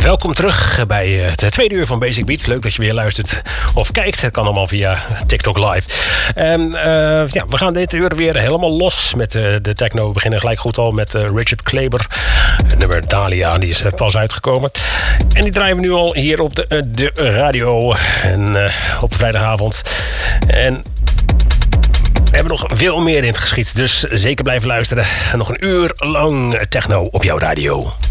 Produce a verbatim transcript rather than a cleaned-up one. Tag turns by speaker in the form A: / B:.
A: Welkom terug bij het tweede uur van Basic Beats. Leuk dat je weer luistert of kijkt. Het kan allemaal via TikTok Live. En, uh, ja, we gaan dit uur weer helemaal los met uh, de techno. We beginnen gelijk goed al met uh, Richard Kleber. Het nummer Dahlia, die is uh, pas uitgekomen. En die draaien we nu al hier op de, uh, de radio. En uh, op de vrijdagavond. En we hebben nog veel meer in het geschiet. Dus zeker blijven luisteren. Nog een uur lang techno op jouw radio.